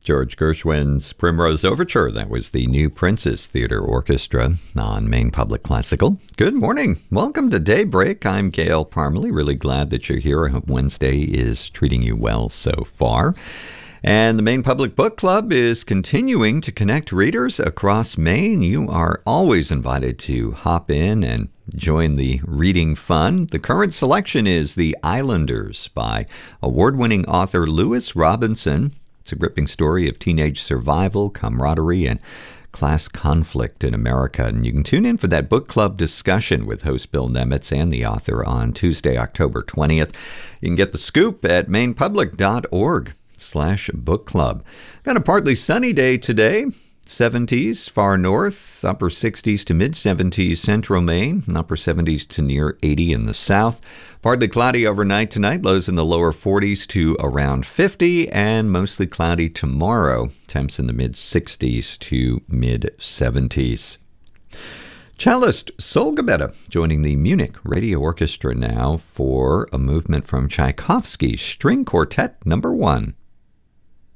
George Gershwin's Primrose Overture. That was the New Princess Theater Orchestra on Maine Public Classical. Good morning. Welcome to Daybreak. I'm Gail Parmalee. Really glad that you're here. I hope Wednesday is treating you well so far. And the Maine Public Book Club is continuing to connect readers across Maine. You are always invited to hop in and join the reading fun. The current selection is The Islanders by award-winning author Lewis Robinson. It's a gripping story of teenage survival, camaraderie, and class conflict in America. And you can tune in for that book club discussion with host Bill Nemitz and the author on Tuesday, October 20th. You can get the scoop at mainepublic.org/book club. Got a partly sunny day today. 70s far north, upper 60s to mid 70s central Maine, and upper 70s to near 80 in the south. Partly cloudy overnight tonight, lows in the lower 40s to around 50, and mostly cloudy tomorrow, temps in the mid 60s to mid 70s. Cellist Sol Gabetta joining the Munich Radio Orchestra now for a movement from Tchaikovsky's String Quartet No. 1.